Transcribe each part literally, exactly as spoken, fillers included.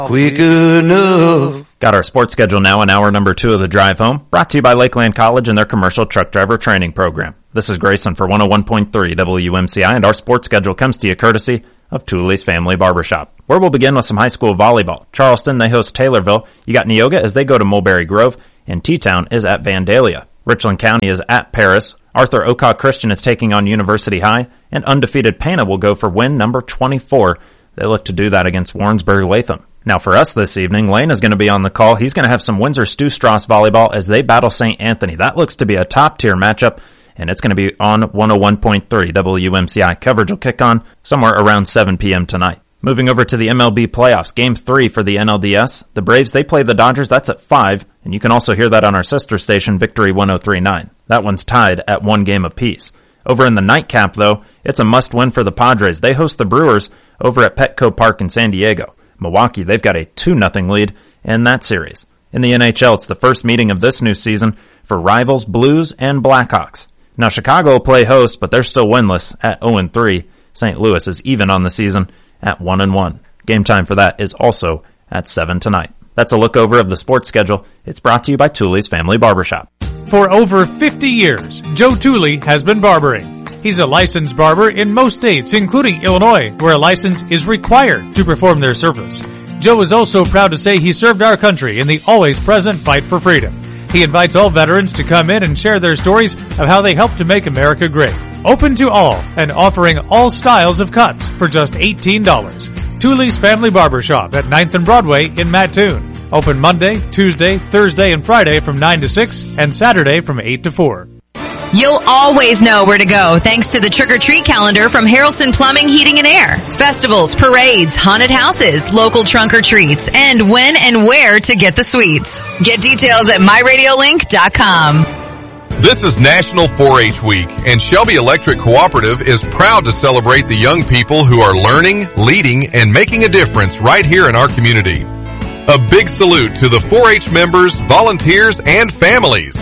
Quick enough. Got our sports schedule now in hour number two of the drive home, brought to you by Lakeland College and their commercial truck driver training program. This is Grayson for one oh one point three W M C I, and our sports schedule comes to you courtesy of Tooley's Family Barbershop, where we'll begin with some high school volleyball. Charleston, they host Taylorville. You got Neoga as they go to Mulberry Grove, and T-Town is at Vandalia. Richland County is at Paris. Arthur Ocock Christian is taking on University High, and undefeated Pana will go for win number twenty-four. They look to do that against Warrensburg Latham. Now for us this evening, Lane is going to be on the call. He's going to have some Windsor Stu Strauss volleyball as they battle Saint Anthony. That looks to be a top-tier matchup, and it's going to be on one oh one point three W M C I. Coverage will kick on somewhere around seven p.m. tonight. Moving over to the M L B playoffs, game three for the N L D S. The Braves, they play the Dodgers. That's at five, and you can also hear that on our sister station, Victory one oh three point nine. That one's tied at one game apiece. Over in the nightcap, though, it's a must-win for the Padres. They host the Brewers over at Petco Park in San Diego. Milwaukee, they've got a two nothing lead in that series. In the N H L, it's the first meeting of this new season for rivals Blues and Blackhawks. Now, Chicago will play host, but they're still winless at oh and three. Saint Louis is even on the season at one and one. Game time for that is also at seven tonight. That's a look over of the sports schedule. It's brought to you by Tooley's Family Barbershop. For over fifty years, Joe Tooley has been barbering. He's a licensed barber in most states, including Illinois, where a license is required to perform their service. Joe is also proud to say he served our country in the always present fight for freedom. He invites all veterans to come in and share their stories of how they helped to make America great. Open to all and offering all styles of cuts for just eighteen dollars. Tooley's Family Barbershop at ninth and Broadway in Mattoon. Open Monday, Tuesday, Thursday, and Friday from nine to six and Saturday from eight to four. You'll always know where to go thanks to the trick-or-treat calendar from Harrelson Plumbing, Heating, and Air. Festivals, parades, haunted houses, local trunk-or-treats, and when and where to get the sweets. Get details at my radio link dot com. This is National four H Week, and Shelby Electric Cooperative is proud to celebrate the young people who are learning, leading, and making a difference right here in our community. A big salute to the four H members, volunteers, and families.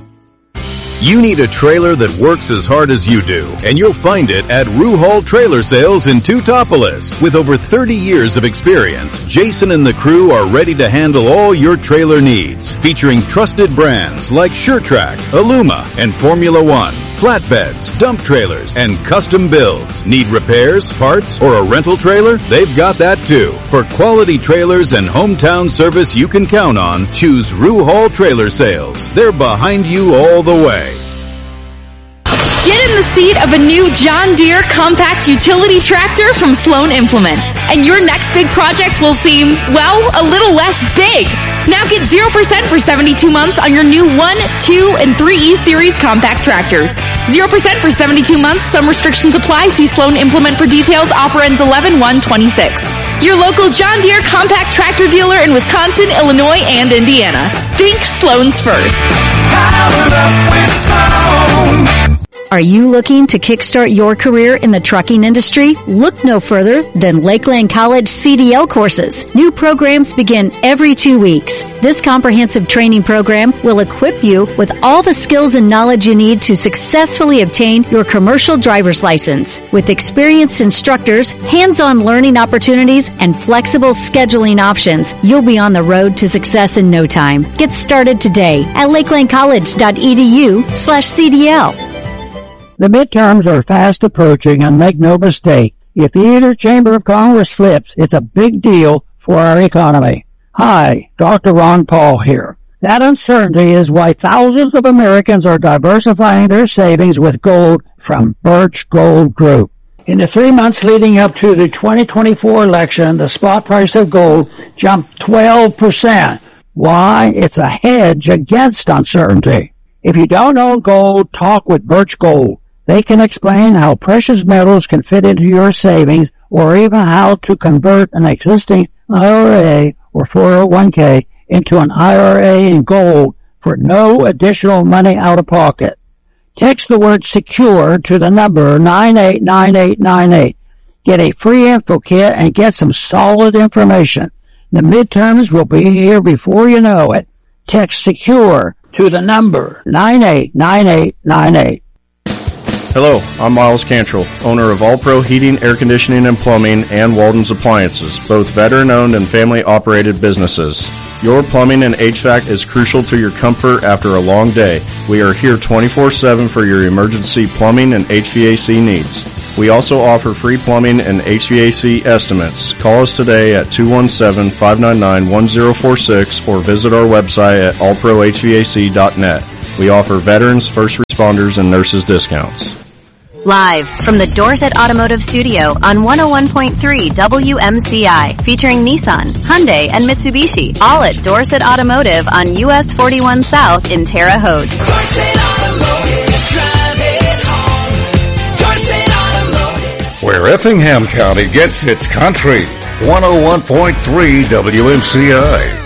You need a trailer that works as hard as you do, and you'll find it at Ruhal Trailer Sales in Teutopolis. With over thirty years of experience, Jason and the crew are ready to handle all your trailer needs, featuring trusted brands like SureTrack, Aluma, and Formula One. Flatbeds, dump trailers, and custom builds. Need repairs, parts, or a rental trailer? They've got that too. For quality trailers and hometown service you can count on, choose Ruhal Trailer Sales. They're behind you all the way. Get in the seat of a new John Deere compact utility tractor from Sloan Implement, and your next big project will seem, well, a little less big. Now get zero percent for seventy-two months on your new one, two, and three E Series compact tractors. zero percent for seventy-two months. Some restrictions apply. See Sloan Implement for details. Offer ends eleven one twenty-six. Your local John Deere compact tractor dealer in Wisconsin, Illinois, and Indiana. Think Sloan's first. Powered up with Sloan. Are you looking to kickstart your career in the trucking industry? Look no further than Lakeland College C D L courses. New programs begin every two weeks. This comprehensive training program will equip you with all the skills and knowledge you need to successfully obtain your commercial driver's license. With experienced instructors, hands-on learning opportunities, and flexible scheduling options, you'll be on the road to success in no time. Get started today at lakelandcollege.edu slash CDL. The midterms are fast approaching, and make no mistake, if either chamber of Congress flips, it's a big deal for our economy. Hi, Doctor Ron Paul here. That uncertainty is why thousands of Americans are diversifying their savings with gold from Birch Gold Group. In the three months leading up to the twenty twenty-four election, the spot price of gold jumped twelve percent. Why? It's a hedge against uncertainty. If you don't own gold, talk with Birch Gold. They can explain how precious metals can fit into your savings, or even how to convert an existing I R A or four oh one k into an I R A in gold for no additional money out of pocket. Text the word SECURE to the number nine eight nine eight nine eight. Get a free info kit and get some solid information. The midterms will be here before you know it. Text SECURE to the number nine eight nine eight nine eight. Hello, I'm Miles Cantrell, owner of All Pro Heating, Air Conditioning, and Plumbing and Walden's Appliances, both veteran-owned and family-operated businesses. Your plumbing and H V A C is crucial to your comfort after a long day. We are here twenty-four seven for your emergency plumbing and H V A C needs. We also offer free plumbing and H V A C estimates. Call us today at two one seven, five nine nine, one zero four six or visit our website at all pro h v a c dot net. We offer veterans, first responders, and nurses discounts. Live from the Dorset Automotive Studio on one oh one point three W M C I, featuring Nissan, Hyundai, and Mitsubishi, all at Dorset Automotive on U S forty-one South in Terre Haute. Dorset Automotive, drive it home. Dorset Automotive. Where Effingham County gets its country, one oh one point three W M C I.